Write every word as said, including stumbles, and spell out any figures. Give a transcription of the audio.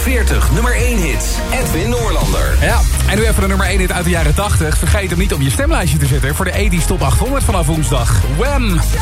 veertig nummer één hits. Edwin Noorlander. Ja, en nu even de nummer één hit uit de jaren tachtig. Vergeet hem niet op je stemlijstje te zetten voor de tachtig Top achthonderd vanaf woensdag. Wham!